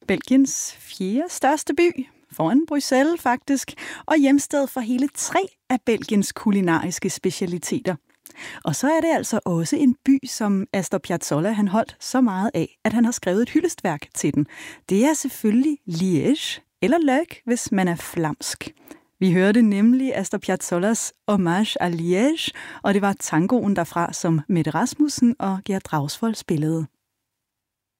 Belgiens 4. største by, foran Bruxelles faktisk, og hjemsted for hele 3 af Belgiens kulinariske specialiteter. Og så er det altså også en by, som Astor Piazzolla han holdt så meget af, at han har skrevet et hyldestværk til den. Det er selvfølgelig Liège, eller Luik, hvis man er flamsk. Vi hørte nemlig Astor Piazzollas Hommage à Liège, og det var tangoen derfra, som Mette Rasmussen og Gerd Dragsvold spillede.